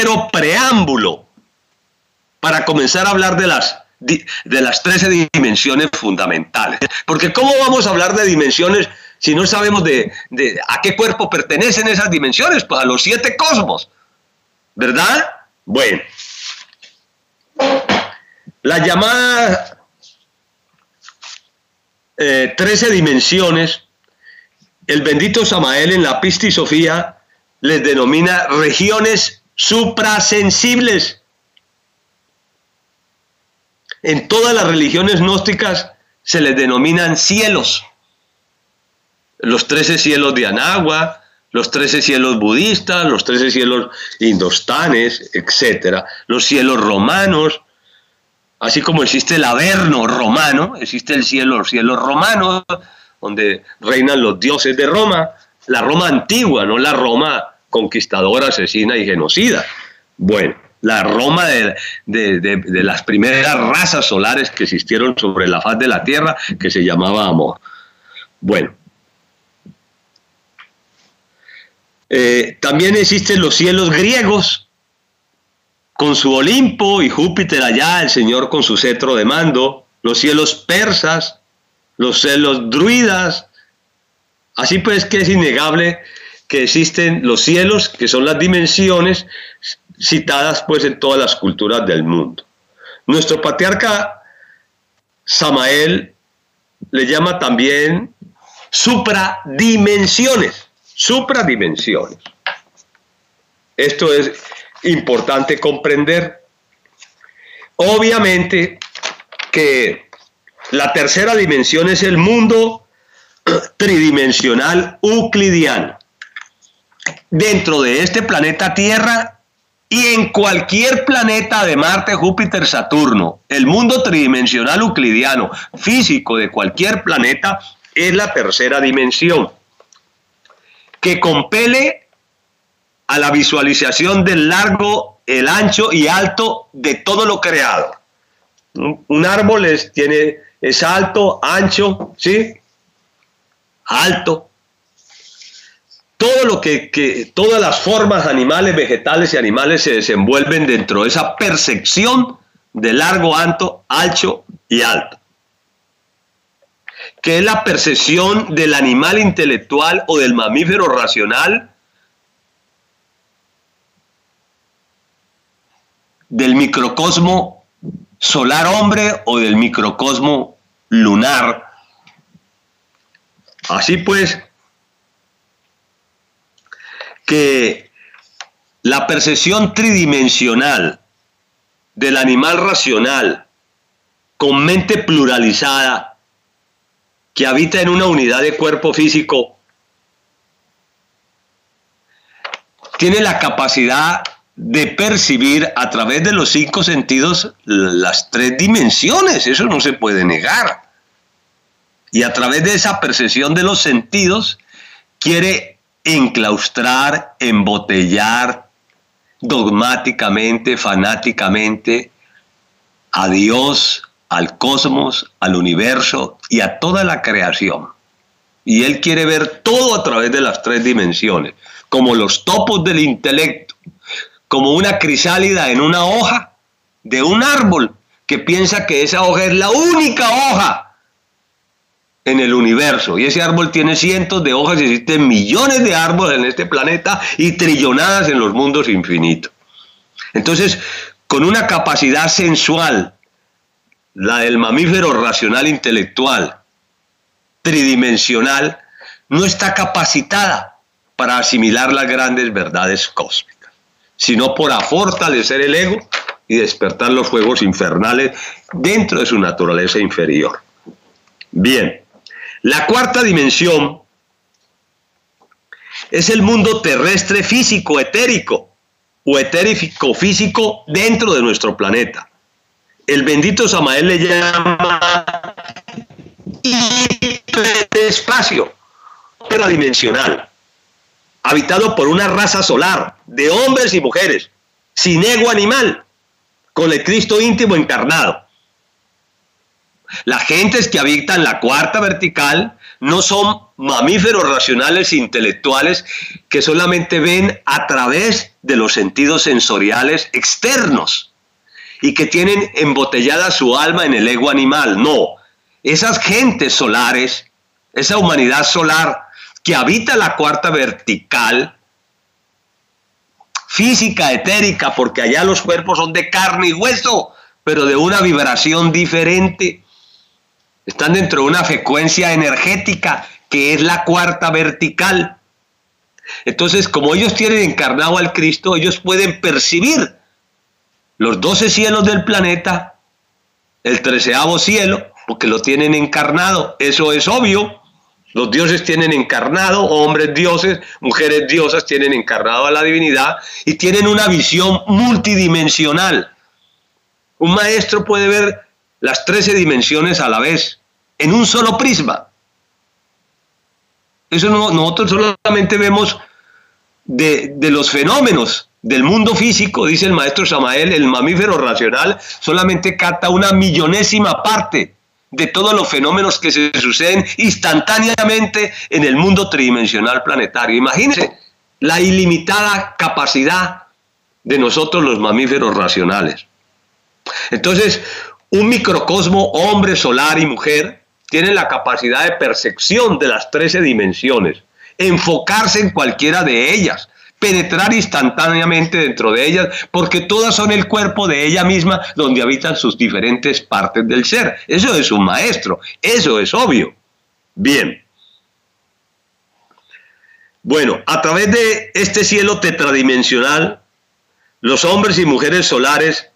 mero preámbulo para comenzar a hablar de las 13 dimensiones fundamentales. Porque ¿cómo vamos a hablar de dimensiones si no sabemos a qué cuerpo pertenecen esas dimensiones? Pues a los 7 cosmos, ¿verdad? Bueno, la llamada 13 dimensiones, el bendito Samael en la Pista y Sofía les denomina regiones suprasensibles. En todas las religiones gnósticas se les denominan cielos. Los 13 cielos de Anagua, los 13 cielos budistas, los 13 cielos indostanes, etc. Los cielos romanos, así como existe el Averno romano, existe los cielos romanos, donde reinan los dioses de Roma, la Roma antigua, no la Roma conquistadora, asesina y genocida. Bueno, la Roma de las primeras razas solares que existieron sobre la faz de la tierra, que se llamaba Amor. Bueno, también existen los cielos griegos, con su Olimpo y Júpiter allá, el Señor con su cetro de mando, los cielos persas, los cielos druidas. Así pues que es innegable que existen los cielos, que son las dimensiones citadas pues en todas las culturas del mundo. Nuestro patriarca Samael le llama también supradimensiones. Supradimensiones. Esto es importante comprender. Obviamente que la tercera dimensión es el mundo tridimensional euclidiano. Dentro de este planeta Tierra y en cualquier planeta de Marte, Júpiter, Saturno, el mundo tridimensional euclidiano físico de cualquier planeta es la tercera dimensión, que compele a la visualización del largo, el ancho y alto de todo lo creado. Un árbol es alto, ancho, ¿sí? Alto. Todo lo todas las formas animales, vegetales y animales se desenvuelven dentro de esa percepción de largo, ancho y alto, que es la percepción del animal intelectual o del mamífero racional, del microcosmo solar hombre o del microcosmo lunar. Así pues, que la percepción tridimensional del animal racional con mente pluralizada que habita en una unidad de cuerpo físico tiene la capacidad de percibir a través de los 5 sentidos las 3 dimensiones, eso no se puede negar. Y a través de esa percepción de los sentidos quiere enclaustrar, embotellar dogmáticamente, fanáticamente a Dios, al cosmos, al universo y a toda la creación. Y él quiere ver todo a través de las 3 dimensiones, como los topos del intelecto, como una crisálida en una hoja de un árbol que piensa que esa hoja es la única hoja en el universo, y ese árbol tiene cientos de hojas y existen millones de árboles en este planeta y trillonadas en los mundos infinitos. Entonces, con una capacidad sensual, la del mamífero racional intelectual, tridimensional, no está capacitada para asimilar las grandes verdades cósmicas, sino para fortalecer el ego y despertar los fuegos infernales dentro de su naturaleza inferior. Bien. La cuarta dimensión es el mundo terrestre físico, etérico o etérico físico dentro de nuestro planeta. El bendito Samael le llama hiperespacio, hiperdimensional, habitado por una raza solar de hombres y mujeres, sin ego animal, con el Cristo íntimo encarnado. Las gentes que habitan la cuarta vertical no son mamíferos racionales intelectuales que solamente ven a través de los sentidos sensoriales externos y que tienen embotellada su alma en el ego animal. No, esas gentes solares, esa humanidad solar que habita la cuarta vertical, física, etérica, porque allá los cuerpos son de carne y hueso, pero de una vibración diferente. Están dentro de una frecuencia energética que es la cuarta vertical. Entonces, como ellos tienen encarnado al Cristo, ellos pueden percibir los 12 cielos del planeta, el 13º cielo, porque lo tienen encarnado. Eso es obvio. Los dioses tienen encarnado, hombres dioses, mujeres diosas tienen encarnado a la divinidad y tienen una visión multidimensional. Un maestro puede ver las 13 dimensiones a la vez, en un solo prisma. Eso no, nosotros solamente vemos de los fenómenos del mundo físico, dice el maestro Samael, el mamífero racional solamente capta una millonésima parte de todos los fenómenos que se suceden instantáneamente en el mundo tridimensional planetario. Imagínense la ilimitada capacidad de nosotros los mamíferos racionales. Entonces, un microcosmo, hombre, solar y mujer, tienen la capacidad de percepción de las 13 dimensiones, enfocarse en cualquiera de ellas, penetrar instantáneamente dentro de ellas, porque todas son el cuerpo de ella misma donde habitan sus diferentes partes del ser. Eso es un maestro, eso es obvio. Bien. Bueno, a través de este cielo tetradimensional, los hombres y mujeres solares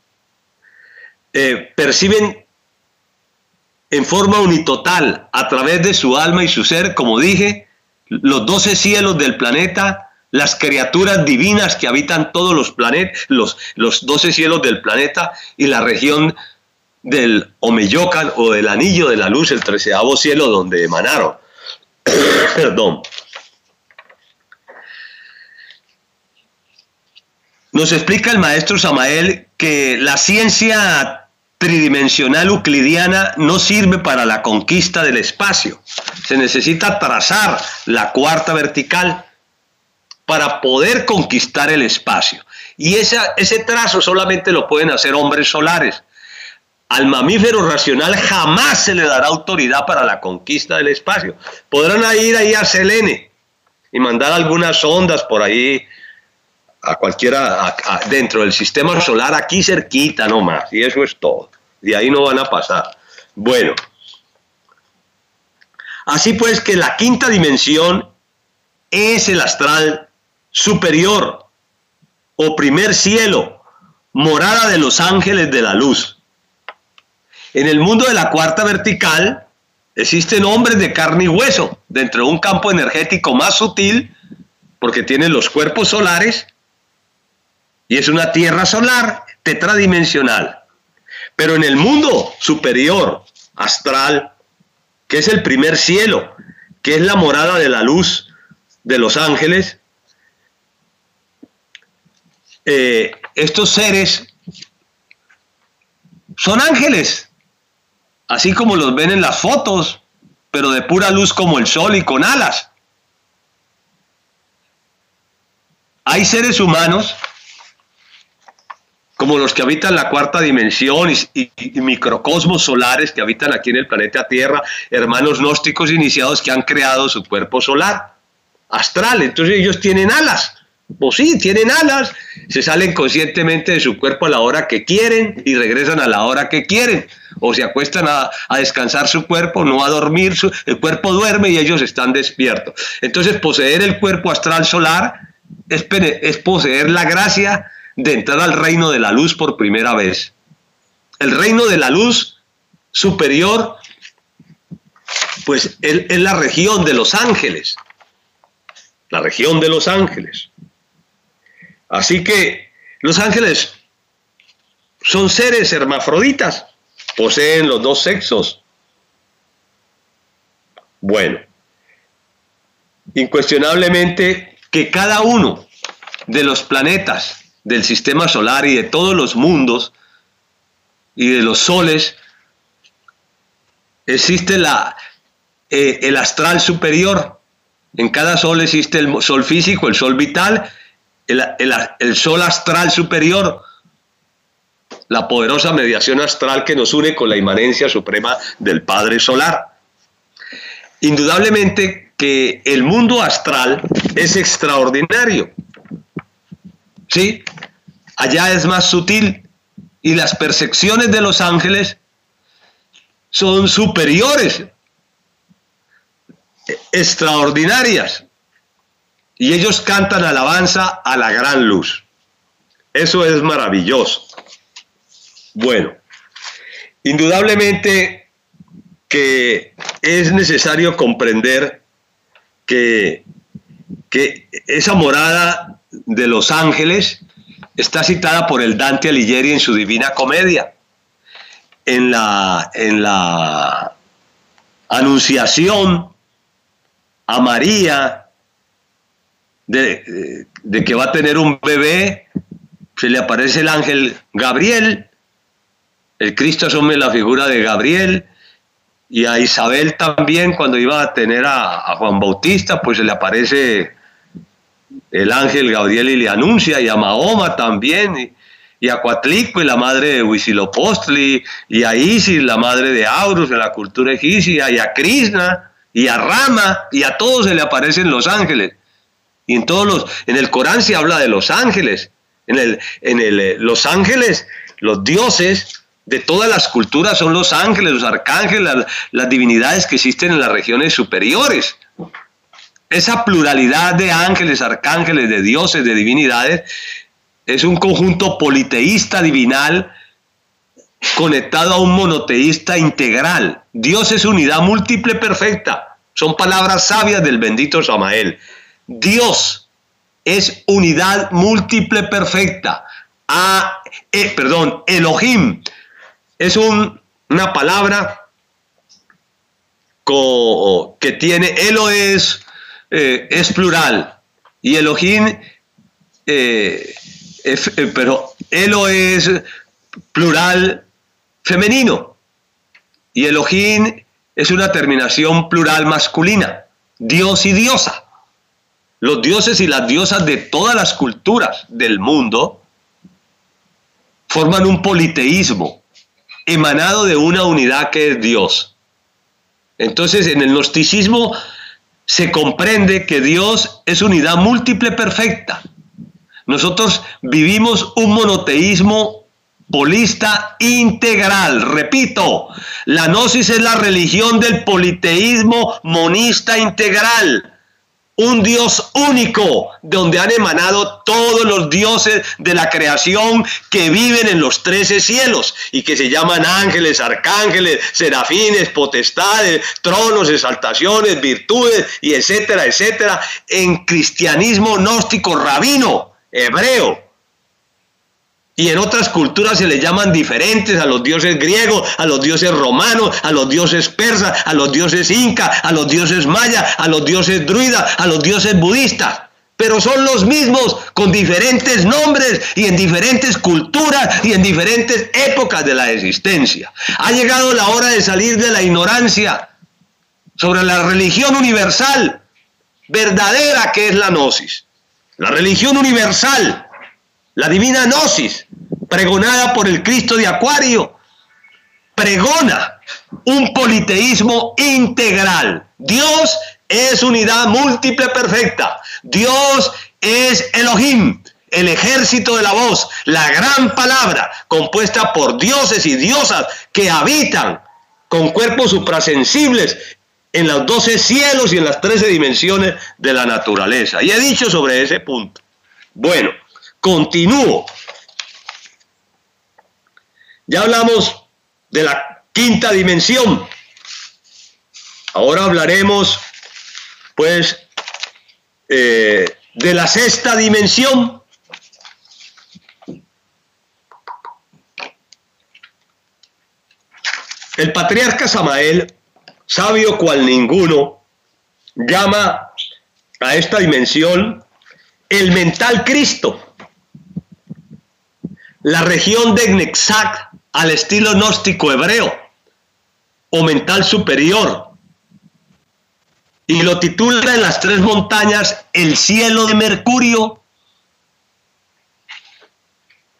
perciben en forma unitotal, a través de su alma y su ser, como dije, los 12 cielos del planeta, las criaturas divinas que habitan todos los planetas, los 12 cielos del planeta y la región del Omeyocan o del anillo de la luz, el 13º cielo donde emanaron. Perdón. Nos explica el maestro Samael que la ciencia tridimensional euclidiana no sirve para la conquista del espacio. Se necesita trazar la cuarta vertical para poder conquistar el espacio. Y ese trazo solamente lo pueden hacer hombres solares. Al mamífero racional jamás se le dará autoridad para la conquista del espacio. Podrán ir ahí a Selene y mandar algunas ondas por ahí a cualquiera dentro del sistema solar, aquí cerquita nomás, y eso es todo. De ahí no van a pasar. Bueno, así pues que la quinta dimensión es el astral superior o primer cielo, morada de los ángeles de la luz. En el mundo de la cuarta vertical existen hombres de carne y hueso dentro de un campo energético más sutil, porque tienen los cuerpos solares y es una tierra solar tetradimensional. Pero en el mundo superior, astral, que es el primer cielo, que es la morada de la luz de los ángeles, estos seres son ángeles, así como los ven en las fotos, pero de pura luz como el sol y con alas. Hay seres humanos como los que habitan la cuarta dimensión y microcosmos solares que habitan aquí en el planeta Tierra, hermanos gnósticos iniciados que han creado su cuerpo solar, astral. Entonces ellos tienen alas. Pues sí, tienen alas, se salen conscientemente de su cuerpo a la hora que quieren y regresan a la hora que quieren, o se acuestan a descansar su cuerpo, no a dormir, el cuerpo duerme y ellos están despiertos. Entonces poseer el cuerpo astral solar es poseer la gracia de entrar al reino de la luz por primera vez. El reino de la luz superior, pues es la región de los ángeles, la región de los ángeles. Así que los ángeles son seres hermafroditas, poseen los dos sexos. Bueno, incuestionablemente que cada uno de los planetas del sistema solar y de todos los mundos y de los soles existe el astral superior. En cada sol existe el sol físico, el sol vital, el sol astral superior, la poderosa mediación astral que nos une con la inmanencia suprema del Padre Solar. Indudablemente que el mundo astral es extraordinario, ¿sí? Allá es más sutil y las percepciones de los ángeles son superiores, extraordinarias, y ellos cantan alabanza a la gran luz. Eso es maravilloso. Bueno, indudablemente que es necesario comprender que esa morada de los ángeles está citada por el Dante Alighieri en su Divina Comedia. En la anunciación a María de que va a tener un bebé, se le aparece el ángel Gabriel. El Cristo asume la figura de Gabriel, y a Isabel también, cuando iba a tener a Juan Bautista, pues se le aparece el ángel Gabriel y le anuncia, y a Mahoma también, y a Coatlicue, la madre de Huitzilopochtli, y a Isis, la madre de Horus en la cultura egipcia, y a Krishna, y a Rama, y a todos se le aparecen los ángeles. Y en el Corán se habla de los ángeles. Los ángeles, los dioses de todas las culturas son los ángeles, los arcángeles, las divinidades que existen en las regiones superiores. Esa pluralidad de ángeles, arcángeles, de dioses, de divinidades, es un conjunto politeísta divinal conectado a un monoteísta integral. Dios es unidad múltiple perfecta. Son palabras sabias del bendito Samael. Dios es unidad múltiple perfecta. Elohim es una palabra que tiene, Elo es plural, y Elohim, pero Elo es plural femenino, y Elohim es una terminación plural masculina, Dios y diosa. Los dioses y las diosas de todas las culturas del mundo forman un politeísmo emanado de una unidad que es Dios. Entonces, en el gnosticismo se comprende que Dios es unidad múltiple perfecta. Nosotros vivimos un monoteísmo polista integral. Repito, la gnosis es la religión del politeísmo monista integral. Un Dios único, donde han emanado todos los dioses de la creación que viven en los 13 cielos y que se llaman ángeles, arcángeles, serafines, potestades, tronos, exaltaciones, virtudes y etcétera, etcétera, en cristianismo gnóstico rabino, hebreo. Y en otras culturas se le llaman diferentes a los dioses griegos, a los dioses romanos, a los dioses persas, a los dioses incas, a los dioses mayas, a los dioses druidas, a los dioses budistas. Pero son los mismos con diferentes nombres y en diferentes culturas y en diferentes épocas de la existencia. Ha llegado la hora de salir de la ignorancia sobre la religión universal, verdadera que es la gnosis. La religión universal, la divina gnosis, pregonada por el Cristo de Acuario, pregona un politeísmo integral. Dios es unidad múltiple perfecta. Dios es Elohim, el ejército de la voz, la gran palabra, compuesta por dioses y diosas que habitan con cuerpos suprasensibles en los 12 cielos y en las 13 dimensiones de la naturaleza. Y he dicho sobre ese punto. Bueno, continúo. Ya hablamos de la quinta dimensión. Ahora hablaremos, pues, de la sexta dimensión. El patriarca Samael, sabio cual ninguno, llama a esta dimensión el mental Cristo, la región de Nexac al estilo gnóstico hebreo, o mental superior, y lo titula en las 3 montañas el cielo de Mercurio,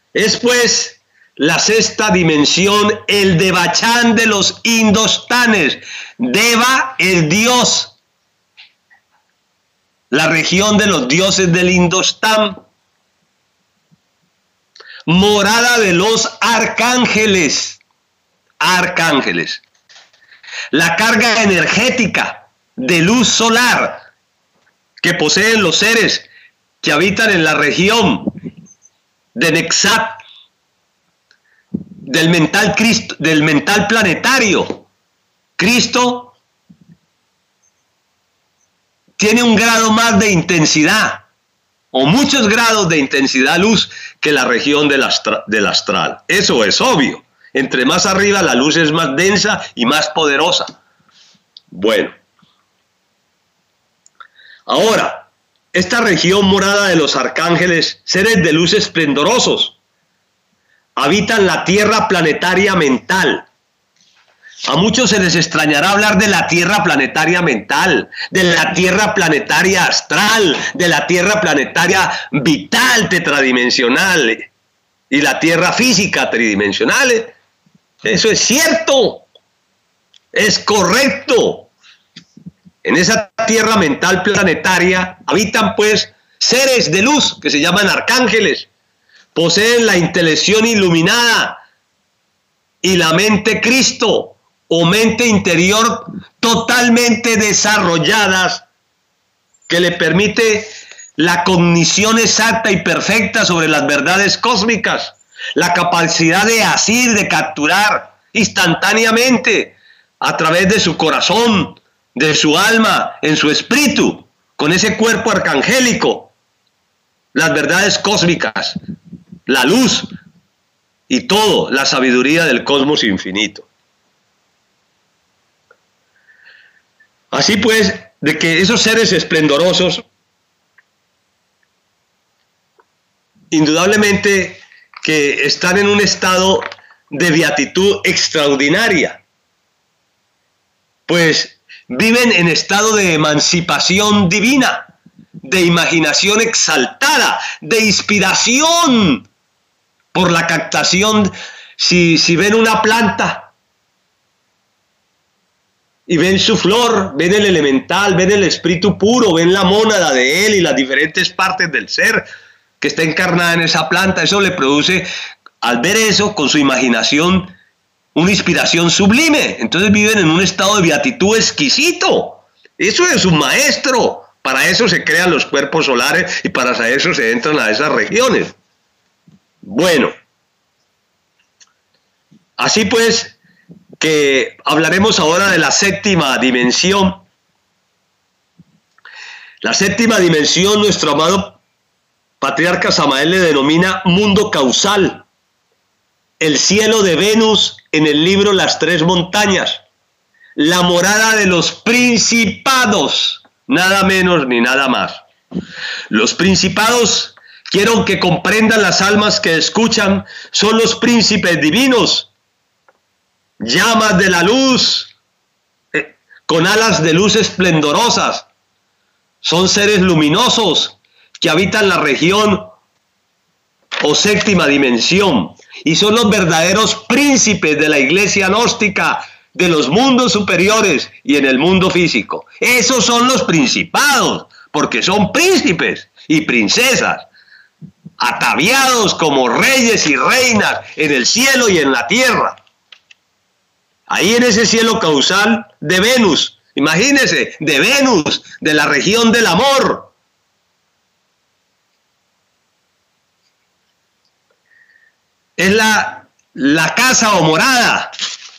Es pues la sexta dimensión, el Devachan de los indostanes. Deva es Dios, la región de los dioses del Indostán. Morada de los arcángeles. Arcángeles. La carga energética de luz solar que poseen los seres que habitan en la región de Nexat, del mental Cristo, del mental planetario. Cristo tiene un grado más de intensidad, o muchos grados de intensidad luz, que la región del astral. Eso es obvio. Entre más arriba la luz es más densa y más poderosa. Bueno. Ahora, esta región morada de los arcángeles, seres de luz esplendorosos, habitan la tierra planetaria mental. A muchos se les extrañará hablar de la tierra planetaria mental, de la tierra planetaria astral, de la tierra planetaria vital tetradimensional y la tierra física tridimensional. Eso es cierto, es correcto. En esa tierra mental planetaria habitan pues seres de luz que se llaman arcángeles. Poseen la intelección iluminada y la mente Cristo, o mente interior totalmente desarrolladas, que le permite la cognición exacta y perfecta sobre las verdades cósmicas, la capacidad de asir, de capturar instantáneamente a través de su corazón, de su alma, en su espíritu, con ese cuerpo arcangélico, las verdades cósmicas, la luz y todo, la sabiduría del cosmos infinito. Así pues, de que esos seres esplendorosos, indudablemente que están en un estado de beatitud extraordinaria, pues viven en estado de emancipación divina, de imaginación exaltada, de inspiración por la captación. Si ven una planta y ven su flor, ven el elemental, ven el espíritu puro, ven la mónada de él y las diferentes partes del ser que está encarnada en esa planta, eso le produce, al ver eso, con su imaginación, una inspiración sublime. Entonces viven en un estado de beatitud exquisito. Eso es un maestro. Para eso se crean los cuerpos solares y para eso se entran a esas regiones. Bueno, así pues, que hablaremos ahora de la séptima dimensión. La séptima dimensión, nuestro amado patriarca Samael le denomina mundo causal, el cielo de Venus en el libro Las Tres Montañas, la morada de los principados, nada menos ni nada más. Los principados, quiero que comprendan las almas que escuchan, son los príncipes divinos, llamas de la luz, con alas de luz esplendorosas. Son seres luminosos que habitan la región o séptima dimensión y son los verdaderos príncipes de la iglesia gnóstica, de los mundos superiores y en el mundo físico. Esos son los principados, porque son príncipes y princesas, ataviados como reyes y reinas en el cielo y en la tierra. Ahí en ese cielo causal de Venus, imagínense, de Venus, de la región del amor. Es la casa o morada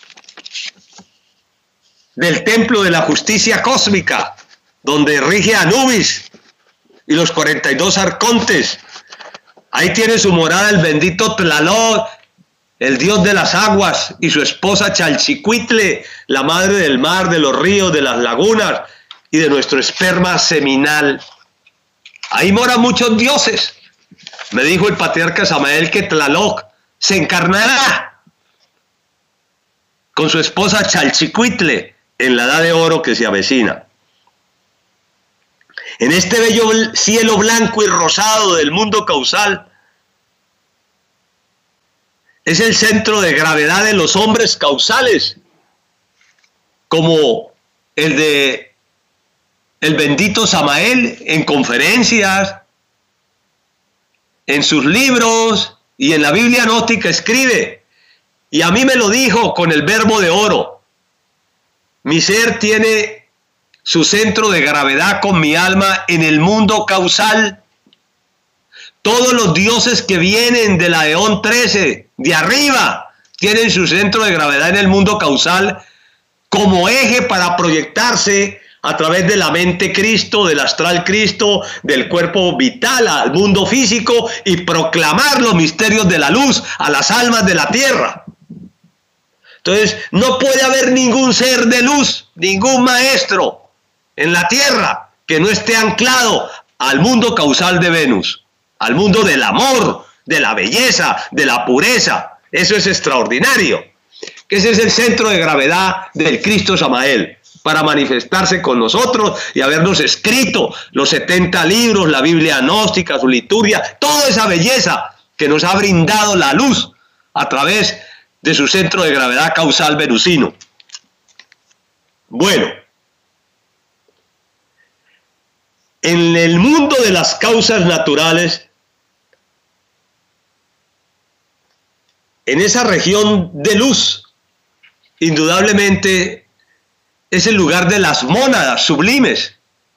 del templo de la justicia cósmica, donde rige Anubis y los 42 arcontes. Ahí tiene su morada el bendito Tlaloc, el dios de las aguas, y su esposa Chalchicuitle, la madre del mar, de los ríos, de las lagunas y de nuestro esperma seminal. Ahí moran muchos dioses. Me dijo el patriarca Samael que Tlaloc se encarnará con su esposa Chalchicuitle en la edad de oro que se avecina. En este bello cielo blanco y rosado del mundo causal, es el centro de gravedad de los hombres causales, como el de el bendito Samael en conferencias, en sus libros y en la Biblia gnóstica escribe, y a mí me lo dijo con el verbo de oro: mi ser tiene su centro de gravedad con mi alma en el mundo causal. Todos los dioses que vienen de la Eón 13, de arriba, tienen su centro de gravedad en el mundo causal como eje para proyectarse a través de la mente Cristo, del astral Cristo, del cuerpo vital al mundo físico y proclamar los misterios de la luz a las almas de la tierra. Entonces, no puede haber ningún ser de luz, ningún maestro en la tierra que no esté anclado al mundo causal de Venus, al mundo del amor, de la belleza, de la pureza. Eso es extraordinario. Ese es el centro de gravedad del Cristo Samael, para manifestarse con nosotros y habernos escrito los 70 libros, la Biblia gnóstica, su liturgia, toda esa belleza que nos ha brindado la luz a través de su centro de gravedad causal venusino. Bueno, en el mundo de las causas naturales, en esa región de luz, indudablemente es el lugar de las mónadas sublimes,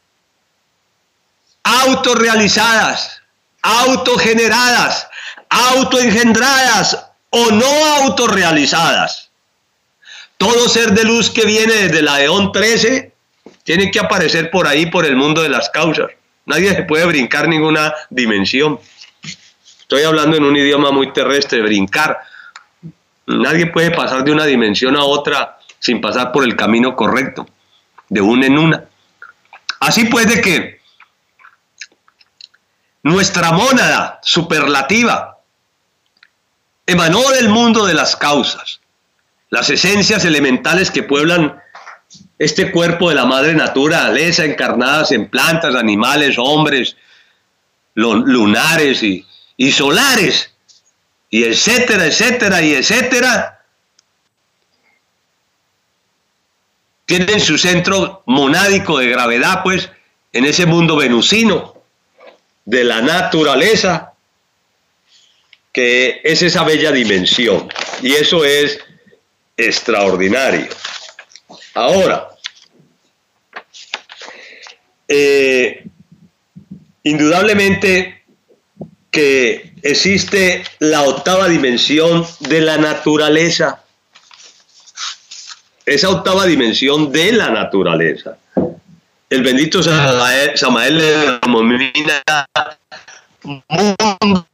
autorrealizadas, autogeneradas, autoengendradas o no autorrealizadas. Todo ser de luz que viene desde la Eón 13 tiene que aparecer por ahí, por el mundo de las causas. Nadie se puede brincar ninguna dimensión. Estoy hablando en un idioma muy terrestre, brincar. Nadie puede pasar de una dimensión a otra sin pasar por el camino correcto, de una en una. Así pues, de que nuestra mónada superlativa emanó del mundo de las causas, las esencias elementales que pueblan este cuerpo de la madre naturaleza, encarnadas en plantas, animales, hombres, lunares y solares, y etcétera, etcétera, y etcétera, tienen su centro monádico de gravedad, pues, en ese mundo venusino de la naturaleza, que es esa bella dimensión. Y eso es extraordinario. Ahora, indudablemente que existe la octava dimensión de la naturaleza. Esa octava dimensión de la naturaleza. El bendito Samael le denomina mundo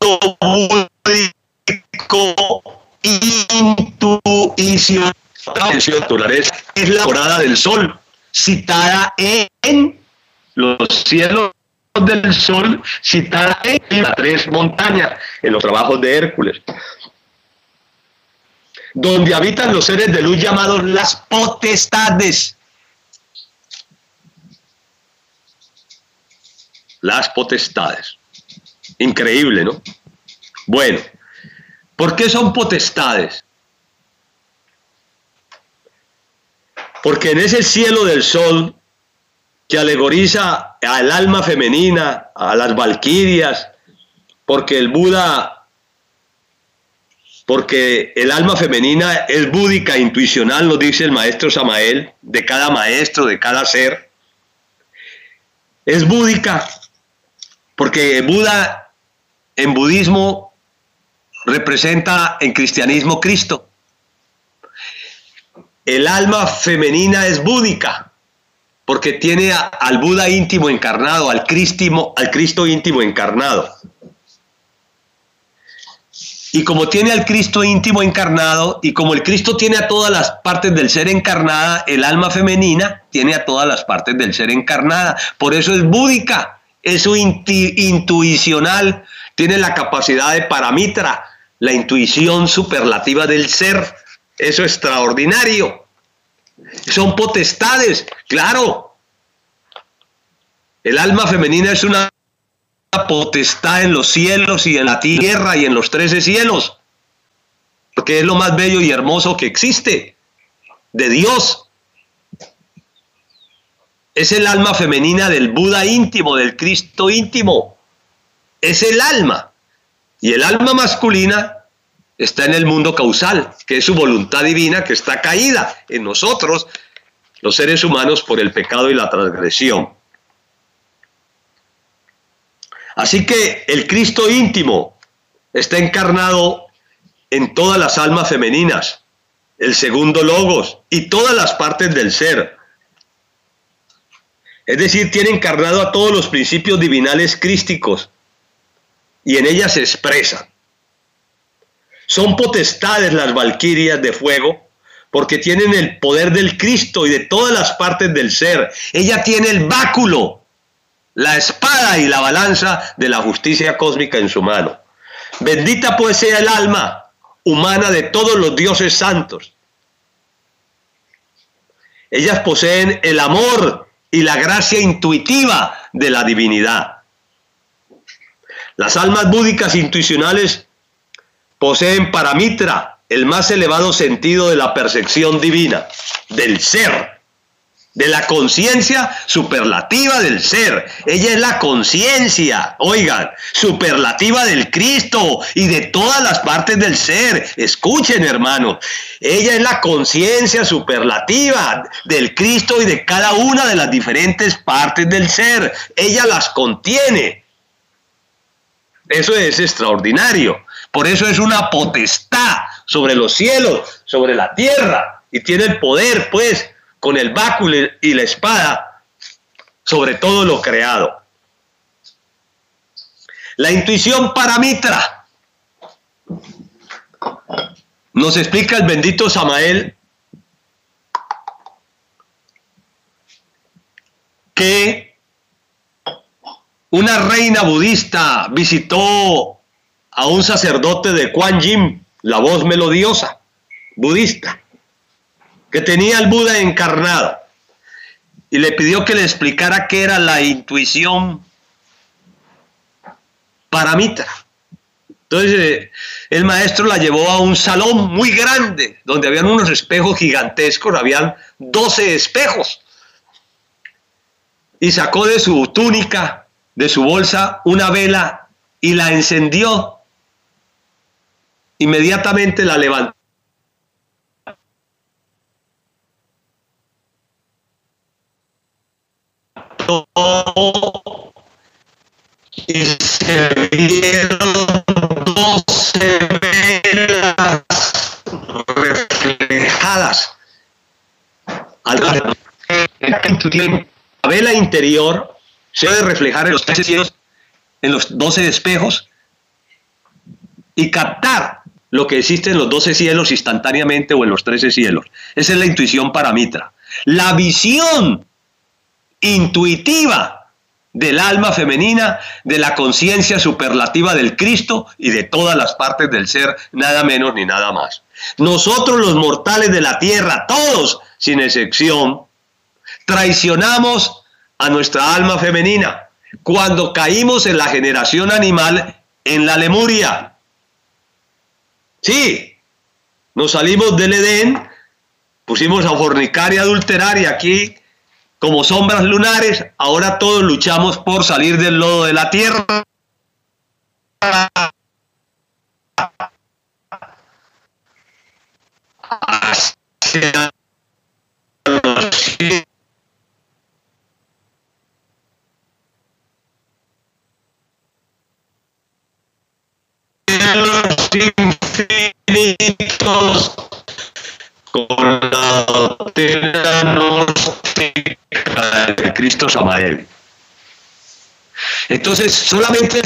búdico intuición. La dimensión naturaleza es la morada del sol, citada en los cielos del sol, citada en las 3 montañas, en los trabajos de Hércules, donde habitan los seres de luz llamados las potestades. Las potestades. Increíble, ¿no? Bueno, ¿por qué son potestades? Porque en ese cielo del sol, que alegoriza al alma femenina, a las valquirias, porque el alma femenina es búdica, intuicional, nos dice el maestro Samael, de cada maestro, de cada ser. Es búdica, porque Buda en budismo representa en cristianismo Cristo. El alma femenina es búdica, porque tiene al Buda íntimo encarnado, al Cristo íntimo encarnado. Y como tiene al Cristo íntimo encarnado, y como el Cristo tiene a todas las partes del ser encarnada, el alma femenina tiene a todas las partes del ser encarnada. Por eso es búdica, es intuicional, tiene la capacidad de paramitra, la intuición superlativa del ser. Eso es extraordinario. Son potestades, claro. El alma femenina es una potestad en los cielos y en la tierra y en los 13 cielos. porque es lo más bello y hermoso que existe de Dios. Es el alma femenina del Buda íntimo, del Cristo íntimo. Es el alma. Y el alma masculina está en el mundo causal, que es su voluntad divina, que está caída en nosotros, los seres humanos, por el pecado y la transgresión. Así que el Cristo íntimo está encarnado en todas las almas femeninas, el segundo logos y todas las partes del ser. Es decir, tiene encarnado a todos los principios divinales crísticos y en ellas se expresan. Son potestades las valquirias de fuego porque tienen el poder del Cristo y de todas las partes del ser. Ella tiene el báculo, la espada y la balanza de la justicia cósmica en su mano. Bendita pues sea el alma humana de todos los dioses santos. Ellas poseen el amor y la gracia intuitiva de la divinidad. Las almas búdicas intuicionales poseen paramitra, el más elevado sentido de la percepción divina, del ser, de la conciencia superlativa del ser. Ella es la conciencia, oigan, superlativa del Cristo y de todas las partes del ser. Escuchen, hermanos, ella es la conciencia superlativa del Cristo y de cada una de las diferentes partes del ser. Ella las contiene. Eso es extraordinario. Por eso es una potestad sobre los cielos, sobre la tierra, y tiene el poder, pues, con el báculo y la espada, sobre todo lo creado. La intuición paramitra. Nos explica el bendito Samael que una reina budista visitó a un sacerdote de Kuan Yin, la voz melodiosa budista, que tenía al Buda encarnado, y le pidió que le explicara qué era la intuición paramitra. Entonces el maestro la llevó a un salón muy grande, donde habían unos espejos gigantescos, habían 12 espejos, y sacó de su túnica, de su bolsa, una vela y la encendió. Inmediatamente la levantó y se vieron 12 velas reflejadas. La vela interior se debe reflejar en los 13 cielos, en los 12 espejos, y captar lo que existe en los 12 cielos instantáneamente o en los 13 cielos. Esa es la intuición paramitra. La visión intuitiva del alma femenina, de la conciencia superlativa del Cristo y de todas las partes del ser, nada menos ni nada más. Nosotros los mortales de la tierra, todos sin excepción, traicionamos a nuestra alma femenina cuando caímos en la generación animal en la Lemuria. Sí, nos salimos del Edén, pusimos a fornicar y adulterar, y aquí, como sombras lunares, ahora todos luchamos por salir del lodo de la tierra. Hacia los cielos infinitos con la doctrina gnóstica de Cristo Samael. Entonces solamente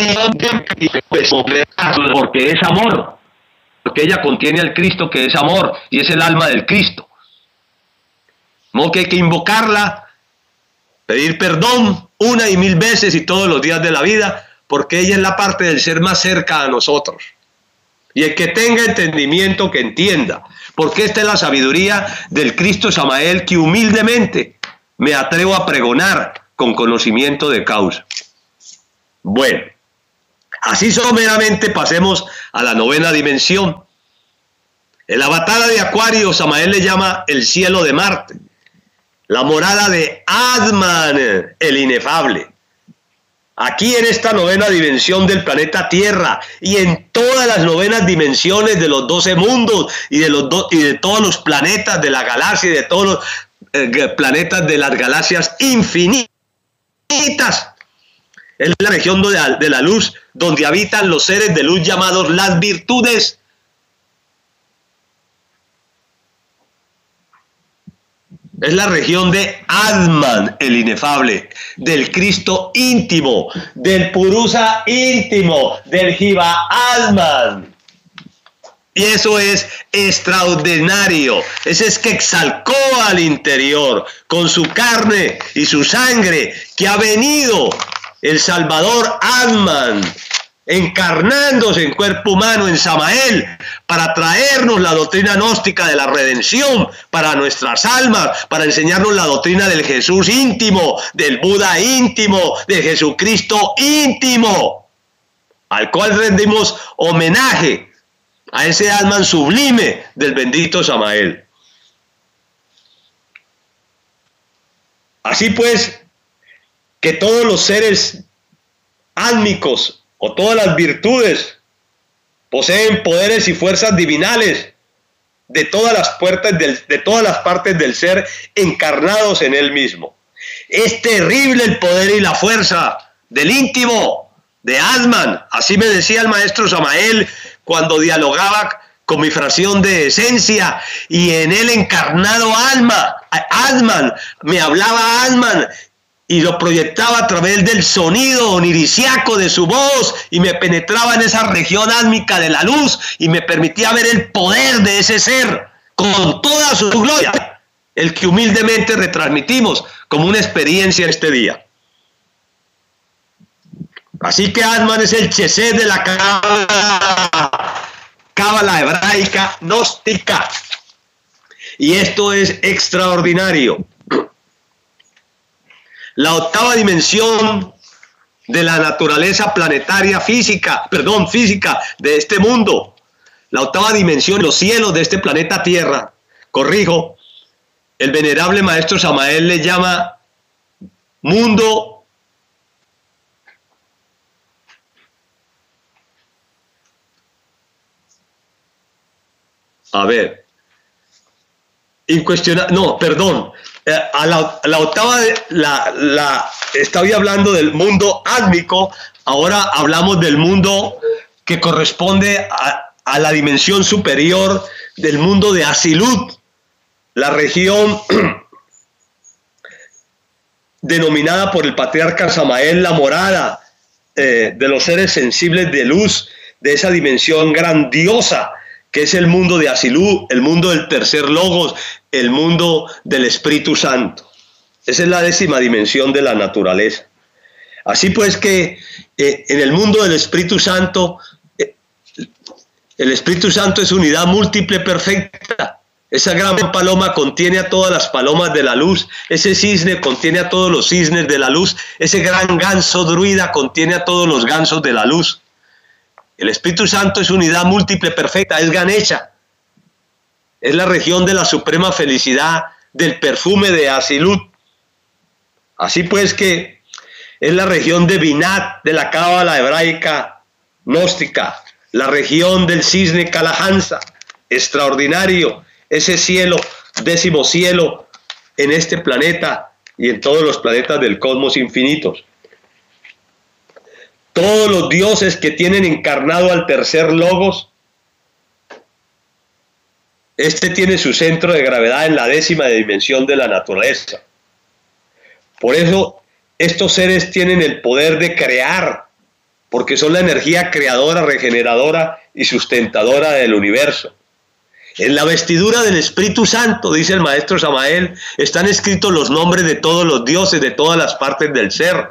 porque es amor, porque ella contiene al Cristo, que es amor y es el alma del Cristo. No, que hay que invocarla, pedir perdón una y mil veces y todos los días de la vida, porque ella es la parte del ser más cerca a nosotros. Y el que tenga entendimiento, que entienda, porque esta es la sabiduría del Cristo Samael, que humildemente me atrevo a pregonar con conocimiento de causa. Bueno, así someramente pasemos a la novena dimensión, En la batalla de Acuario, Samael le llama el cielo de Marte, la morada de Atman, el inefable. Aquí en esta novena dimensión del planeta Tierra y en todas las novenas dimensiones de los 12 mundos y de todos los planetas de la galaxia y de todos los planetas de las galaxias infinitas. Es la región de la luz donde habitan los seres de luz llamados las virtudes. Es la región de Atman, el inefable, del Cristo íntimo, del Purusa íntimo, del Jiva Atman. Y eso es extraordinario. Ese es que exalcó al interior con su carne y su sangre, que ha venido el Salvador Atman, encarnándose en cuerpo humano en Samael, para traernos la doctrina gnóstica de la redención para nuestras almas, para enseñarnos la doctrina del Jesús íntimo, del Buda íntimo, de Jesucristo íntimo, al cual rendimos homenaje a ese Atman sublime del bendito Samael. Así pues, que todos los seres álmicos o todas las virtudes poseen poderes y fuerzas divinales de todas las partes del ser encarnados en él mismo. Es terrible el poder y la fuerza del íntimo de Atman. Así me decía el maestro Samael cuando dialogaba con mi fracción de esencia, y en él encarnado Atman, me hablaba Atman y lo proyectaba a través del sonido onirisiaco de su voz, y me penetraba en esa región átmica de la luz y me permitía ver el poder de ese ser con toda su gloria, el que humildemente retransmitimos como una experiencia este día. Así que Atman es el Chesed de la cábala hebraica gnóstica, y esto es extraordinario. La octava dimensión de la naturaleza planetaria física de este mundo, la octava dimensión, los cielos de este planeta Tierra, corrijo, el venerable maestro Samael le llama mundo incuestionable, no, perdón, a la octava, estoy hablando del mundo átmico. Ahora hablamos del mundo que corresponde a la dimensión superior del mundo de Asilut, la región denominada por el patriarca Samael la morada de los seres sensibles de luz, de esa dimensión grandiosa que es el mundo de Asilú, el mundo del tercer logos, el mundo del Espíritu Santo. Esa es la 10ª dimensión de la naturaleza. Así pues que en el mundo del Espíritu Santo, el Espíritu Santo es unidad múltiple perfecta. Esa gran paloma contiene a todas las palomas de la luz, ese cisne contiene a todos los cisnes de la luz, ese gran ganso druida contiene a todos los gansos de la luz. El Espíritu Santo es unidad múltiple perfecta, es Ganesha, es la región de la suprema felicidad, del perfume de Asilut. Así pues que es la región de Binat, de la cábala hebraica gnóstica, la región del cisne Kalahansa, extraordinario, ese cielo, 10º cielo en este planeta y en todos los planetas del cosmos infinitos. Todos los dioses que tienen encarnado al tercer logos, este tiene su centro de gravedad en la 10ª dimensión de la naturaleza. Por eso estos seres tienen el poder de crear, porque son la energía creadora, regeneradora y sustentadora del universo. En la vestidura del Espíritu Santo, dice el maestro Samael, están escritos los nombres de todos los dioses de todas las partes del ser.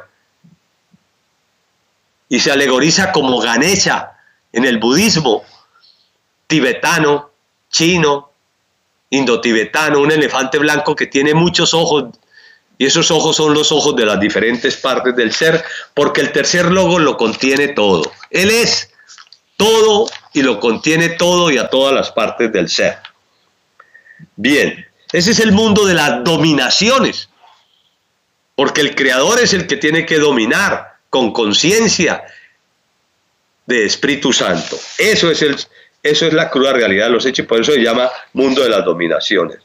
Y se alegoriza como Ganesha en el budismo tibetano, chino, indotibetano, un elefante blanco que tiene muchos ojos, y esos ojos son los ojos de las diferentes partes del ser, porque el tercer logo lo contiene todo. Él es todo y lo contiene todo y a todas las partes del ser. Bien, ese es el mundo de las dominaciones, porque el creador es el que tiene que dominar con conciencia de Espíritu Santo. Eso es la cruda realidad de los hechos, por eso se llama mundo de las dominaciones.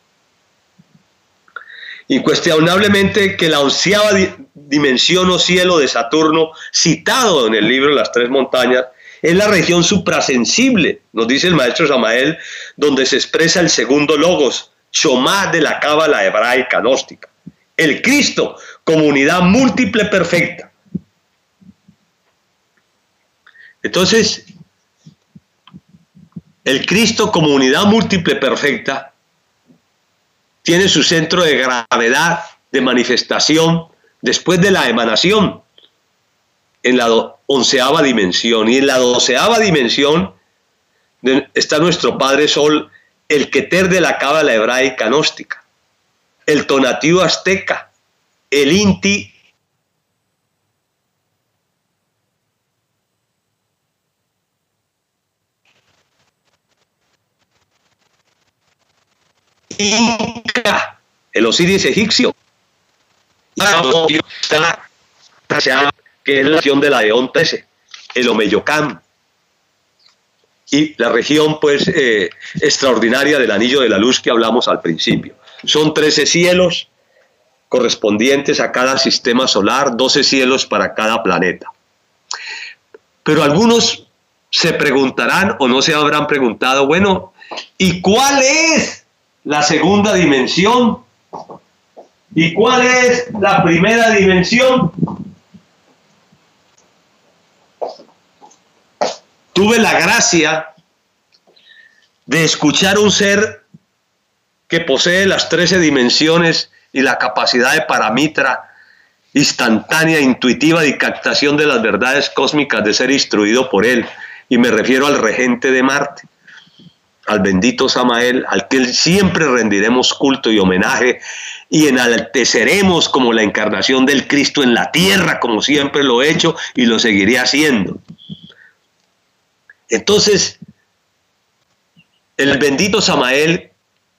Incuestionablemente que la 11ª dimensión o cielo de Saturno, citado en el libro Las Tres Montañas, es la región suprasensible, nos dice el maestro Samael, donde se expresa el segundo logos, Shomá de la cábala hebraica gnóstica. El Cristo como unidad múltiple perfecta. Entonces, el Cristo como unidad múltiple perfecta tiene su centro de gravedad, de manifestación, después de la emanación, en la 11ª dimensión. Y en la 12ª dimensión está nuestro Padre Sol, el Keter de la cábala hebraica gnóstica, el Tonatiuh azteca, el Inti Inca, el Osiris egipcio, que es la región de la Eón 13, el Omeyocán, y la región pues extraordinaria del anillo de la luz que hablamos al principio. Son 13 cielos correspondientes a cada sistema solar, 12 cielos para cada planeta. Pero algunos se preguntarán o no se habrán preguntado, bueno, ¿y cuál es la segunda dimensión? ¿Y cuál es la primera dimensión? Tuve la gracia de escuchar un ser que posee las 13 dimensiones y la capacidad de paramitra instantánea, intuitiva de captación de las verdades cósmicas, de ser instruido por él. Y me refiero al regente de Marte, al bendito Samael, al que siempre rendiremos culto y homenaje y enalteceremos como la encarnación del Cristo en la tierra, como siempre lo he hecho y lo seguiré haciendo. Entonces, el bendito Samael,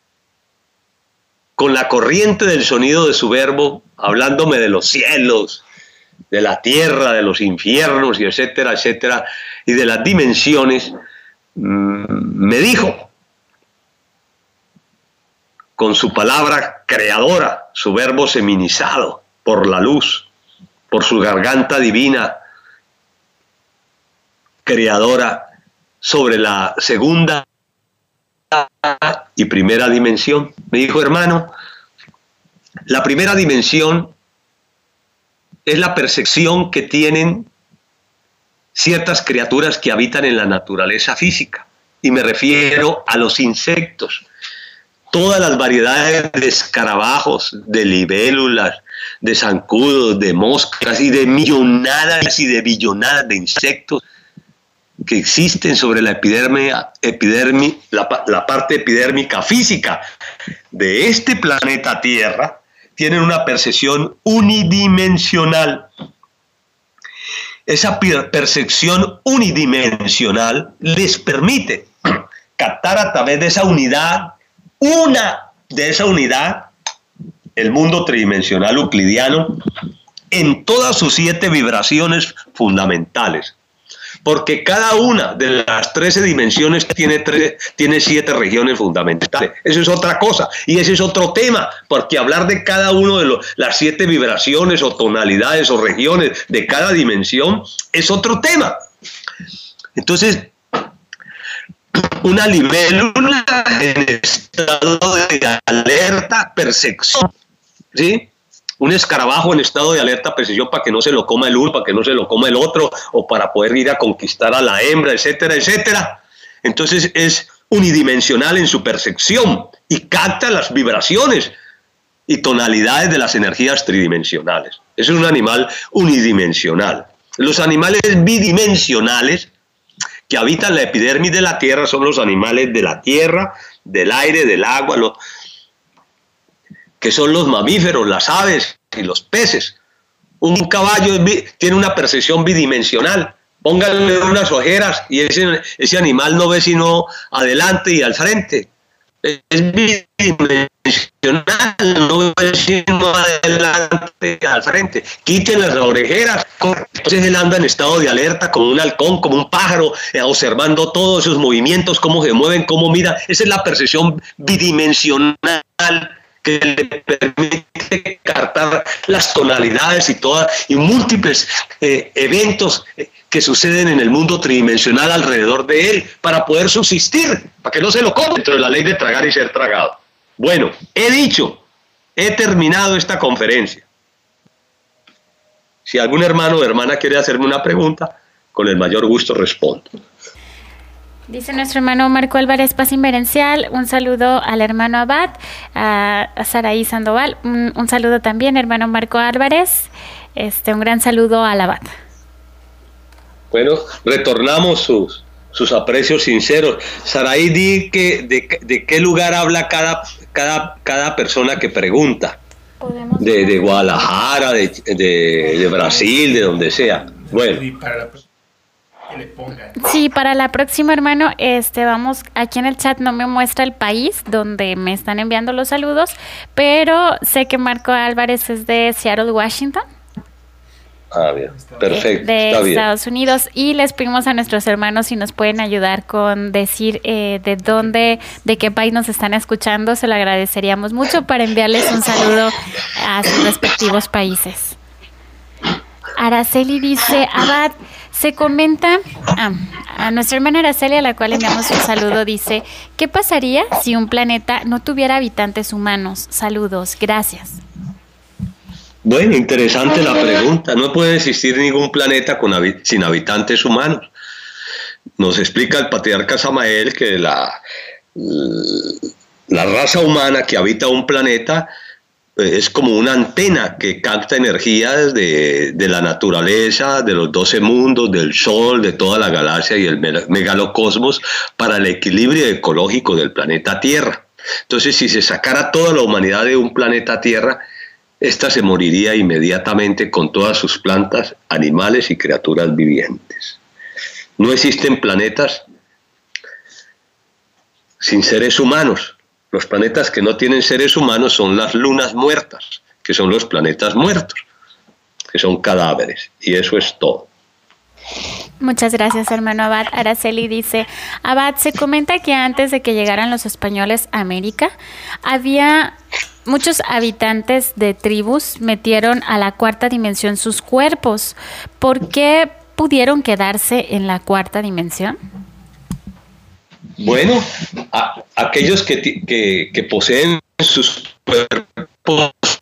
con la corriente del sonido de su verbo, hablándome de los cielos, de la tierra, de los infiernos, y etcétera, etcétera, y de las dimensiones, me dijo, con su palabra creadora, su verbo seminizado por la luz, por su garganta divina, creadora, sobre la segunda y primera dimensión. Me dijo, hermano, la primera dimensión es la percepción que tienen ciertas criaturas que habitan en la naturaleza física, y me refiero a los insectos, todas las variedades de escarabajos, de libélulas, de zancudos, de moscas y de millonadas y de billonadas de insectos que existen sobre la la parte epidérmica física de este planeta Tierra, tienen una percepción unidimensional. Esa percepción unidimensional les permite captar a través de esa unidad, el mundo tridimensional euclidiano, en todas sus 7 vibraciones fundamentales. Porque cada una de las 13 dimensiones tiene 7 regiones fundamentales. Eso es otra cosa, y ese es otro tema, porque hablar de cada uno de las 7 vibraciones o tonalidades o regiones de cada dimensión es otro tema. Entonces, una libélula en estado de alerta percepción, ¿sí? Un escarabajo en estado de alerta percepción para que no se lo coma el uno, para que no se lo coma el otro, o para poder ir a conquistar a la hembra, etcétera, etcétera. Entonces es unidimensional en su percepción y capta las vibraciones y tonalidades de las energías tridimensionales. Es un animal unidimensional. Los animales bidimensionales que habitan la epidermis de la Tierra son los animales de la tierra, del aire, del agua, que son los mamíferos, las aves y los peces. Un caballo tiene una percepción bidimensional, pónganle unas ojeras y ese animal no ve sino adelante y al frente. Es bidimensional, no ve sino adelante y al frente. Quiten las orejeras, entonces él anda en estado de alerta como un halcón, como un pájaro, observando todos sus movimientos, cómo se mueven, cómo mira. Esa es la percepción bidimensional que le permite captar las tonalidades y múltiples eventos que suceden en el mundo tridimensional alrededor de él para poder subsistir, para que no se lo coma dentro de la ley de tragar y ser tragado. Bueno, he terminado esta conferencia. Si algún hermano o hermana quiere hacerme una pregunta, con el mayor gusto respondo. Dice nuestro hermano Marco Álvarez Paz Inverencial, un saludo al hermano Abad, a Saraí Sandoval, un saludo también, hermano Marco Álvarez, un gran saludo al Abad. Bueno, retornamos sus aprecios sinceros. Saraí, di de qué lugar habla cada persona que pregunta. De Guadalajara, de Brasil, de donde sea. Bueno. Sí, para la próxima, hermano, vamos, aquí en el chat no me muestra el país donde me están enviando los saludos, pero sé que Marco Álvarez es de Seattle, Washington. Ah, bien, perfecto, de está bien. Estados Unidos, y les pedimos a nuestros hermanos si nos pueden ayudar con decir de dónde, de qué país nos están escuchando, se lo agradeceríamos mucho para enviarles un saludo a sus respectivos países. Araceli dice, Abad, se comenta, a nuestra hermana Araceli, a la cual enviamos un saludo, dice, ¿qué pasaría si un planeta no tuviera habitantes humanos? Saludos, gracias. Bueno, interesante la pregunta. No puede existir ningún planeta sin habitantes humanos. Nos explica el patriarca Samael que la raza humana que habita un planeta es como una antena que capta energías de la naturaleza, de los 12 mundos, del Sol, de toda la galaxia y el megalocosmos para el equilibrio ecológico del planeta Tierra. Entonces, si se sacara toda la humanidad de un planeta Tierra, esta se moriría inmediatamente con todas sus plantas, animales y criaturas vivientes. No existen planetas sin seres humanos. Los planetas que no tienen seres humanos son las lunas muertas, que son los planetas muertos, que son cadáveres, y eso es todo. Muchas gracias, hermano Abad. Araceli dice, Abad, se comenta que antes de que llegaran los españoles a América, había muchos habitantes de tribus metieron a la cuarta dimensión sus cuerpos. ¿Por qué pudieron quedarse en la cuarta dimensión? Bueno, aquellos que poseen sus cuerpos